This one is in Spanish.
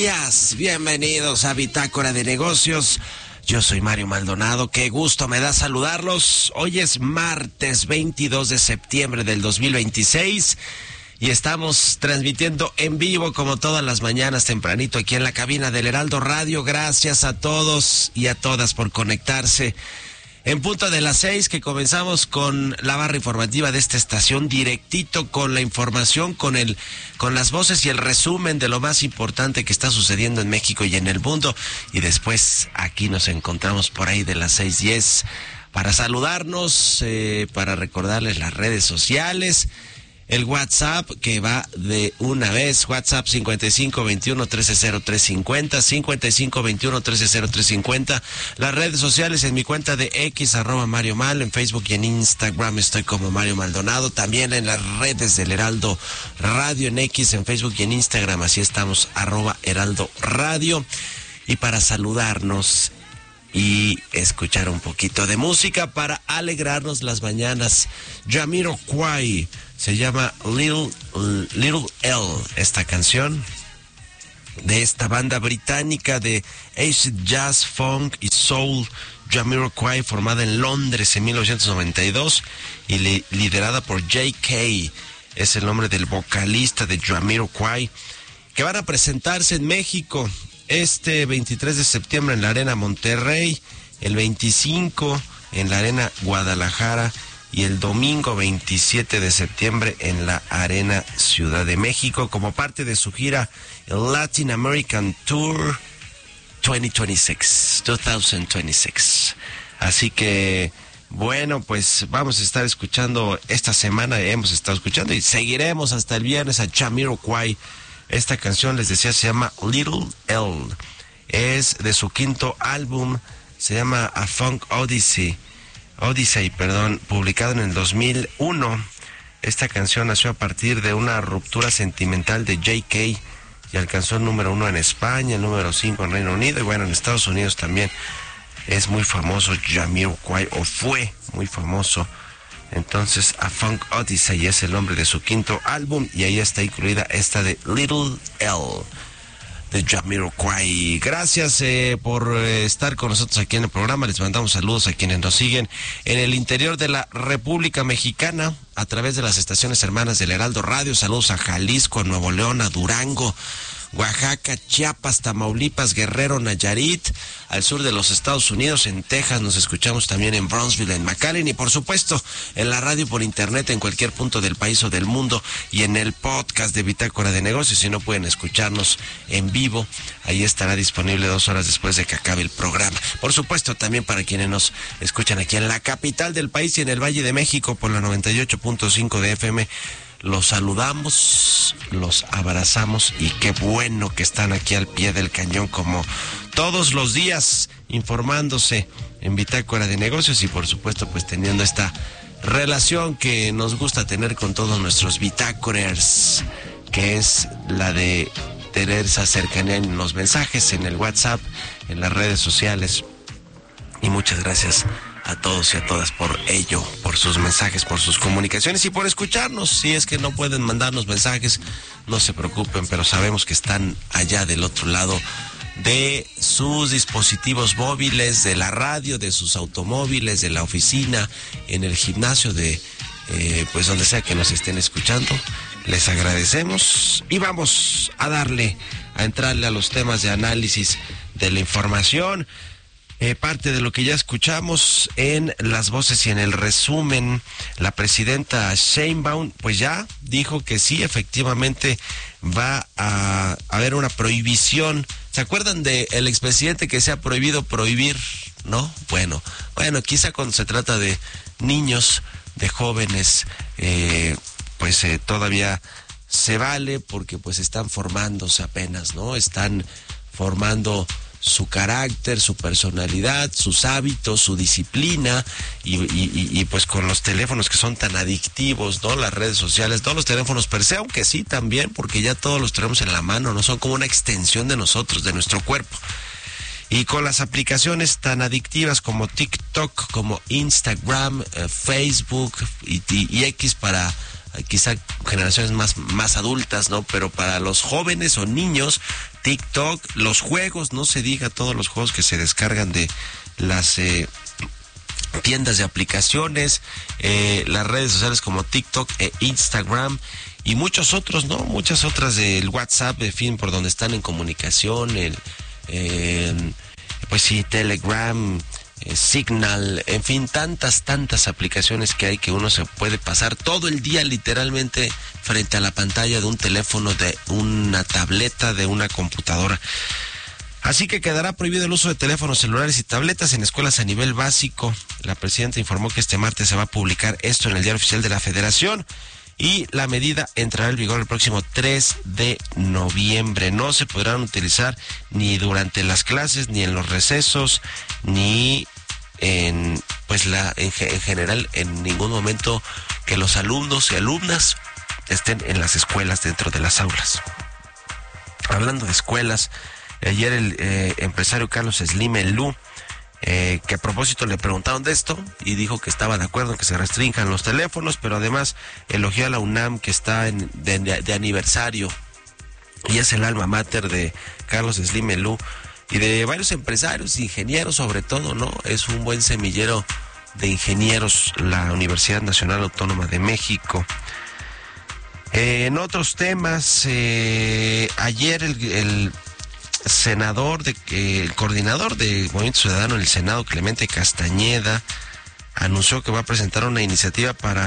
Bienvenidos a Bitácora de Negocios. Yo soy Mario Maldonado, qué gusto me da saludarlos. Hoy es martes 22 de septiembre del 2026 y estamos transmitiendo en vivo como todas las mañanas tempranito aquí en la cabina del Heraldo Radio. Gracias a todos y a todas por conectarse. En punto de las 6 que comenzamos con la barra informativa de esta estación, directito con la información, con las voces y el resumen de lo más importante que está sucediendo en México y en el mundo. Y después aquí nos encontramos por ahí de las 6:10 para saludarnos, para recordarles las redes sociales. El WhatsApp que va de una vez, WhatsApp 5521-130350, 5521-130350. Las redes sociales en mi cuenta de X, @MarioMal, en Facebook y en Instagram estoy como Mario Maldonado. También en las redes del Heraldo Radio en X, en Facebook y en Instagram, así estamos, @Heraldo Radio. Y para saludarnos y escuchar un poquito de música para alegrarnos las mañanas, Jamiroquai. Se llama Little L, esta canción de esta banda británica de acid jazz, funk y soul, Jamiroquai, formada en Londres en 1992 y liderada por J.K. Es el nombre del vocalista de Jamiroquai, que van a presentarse en México este 23 de septiembre en la Arena Monterrey, el 25 en la Arena Guadalajara y el domingo 27 de septiembre en la Arena Ciudad de México, como parte de su gira Latin American Tour 2026. Así que, bueno, pues vamos a estar escuchando esta semana, hemos estado escuchando y seguiremos hasta el viernes a Jamiroquai. Esta canción, les decía, se llama Little L. Es de su quinto álbum, se llama A Funk Odyssey, publicado en el 2001. Esta canción nació a partir de una ruptura sentimental de J.K. y alcanzó el número 1 en España, el número 5 en Reino Unido y bueno, en Estados Unidos también es muy famoso Jamiroquai, o fue muy famoso. Entonces, A Funk Odyssey es el nombre de su quinto álbum y ahí está incluida esta de Little L de Jamiroquai. Gracias por estar con nosotros aquí en el programa. Les mandamos saludos a quienes nos siguen en el interior de la República Mexicana a través de las estaciones hermanas del Heraldo Radio. Saludos a Jalisco, a Nuevo León, a Durango, Oaxaca, Chiapas, Tamaulipas, Guerrero, Nayarit, al sur de los Estados Unidos, en Texas, nos escuchamos también en Brownsville, en McAllen y por supuesto en la radio por internet en cualquier punto del país o del mundo y en el podcast de Bitácora de Negocios. Si no pueden escucharnos en vivo, ahí estará disponible 2 horas después de que acabe el programa. Por supuesto también para quienes nos escuchan aquí en la capital del país y en el Valle de México por la 98.5 de FM. Los saludamos, los abrazamos y qué bueno que están aquí al pie del cañón como todos los días informándose en Bitácora de Negocios y por supuesto pues teniendo esta relación que nos gusta tener con todos nuestros bitácorers, que es la de tener esa cercanía en los mensajes, en el WhatsApp, en las redes sociales. Y muchas gracias a todos y a todas por ello, por sus mensajes, por sus comunicaciones y por escucharnos. Si es que no pueden mandarnos mensajes, no se preocupen, pero sabemos que están allá del otro lado de sus dispositivos móviles, de la radio, de sus automóviles, de la oficina, en el gimnasio, de pues donde sea que nos estén escuchando. Les agradecemos y vamos a entrarle a los temas de análisis de la información. Parte de lo que ya escuchamos en las voces y en el resumen, la presidenta Sheinbaum pues ya dijo que sí, efectivamente va a haber una prohibición. ¿Se acuerdan del expresidente que se ha prohibido prohibir? ¿No? Bueno, quizá cuando se trata de niños, de jóvenes, todavía se vale porque pues están formándose apenas, ¿no? Están formando su carácter, su personalidad, sus hábitos, su disciplina y pues con los teléfonos que son tan adictivos, ¿no? Las redes sociales, todos los teléfonos per se, aunque sí también, porque ya todos los tenemos en la mano, ¿no? Son como una extensión de nosotros, de nuestro cuerpo. Y con las aplicaciones tan adictivas como TikTok, como Instagram, Facebook y X para quizá generaciones más adultas, ¿no? Pero para los jóvenes o niños, TikTok, los juegos, no se diga todos los juegos que se descargan de las tiendas de aplicaciones, las redes sociales como TikTok e Instagram y muchos otros, ¿no? Muchas otras del WhatsApp, en fin, por donde están en comunicación, pues sí, Telegram, Signal, en fin, tantas aplicaciones que hay que uno se puede pasar todo el día literalmente frente a la pantalla de un teléfono, de una tableta, de una computadora. Así que quedará prohibido el uso de teléfonos celulares y tabletas en escuelas a nivel básico. La presidenta informó que este martes se va a publicar esto en el Diario Oficial de la Federación y la medida entrará en vigor el próximo 3 de noviembre. No se podrán utilizar ni durante las clases, ni en los recesos, ni en general en ningún momento que los alumnos y alumnas estén en las escuelas, dentro de las aulas. Hablando de escuelas, ayer el empresario Carlos Slim Lu, que a propósito le preguntaron de esto y dijo que estaba de acuerdo en que se restrinjan los teléfonos, pero además elogió a la UNAM, que está de aniversario y es el alma mater de Carlos Slim Lu y de varios empresarios, ingenieros sobre todo, ¿no? Es un buen semillero de ingenieros la Universidad Nacional Autónoma de México. En otros temas, ayer el coordinador de Movimiento Ciudadano en el Senado, Clemente Castañeda, anunció que va a presentar una iniciativa para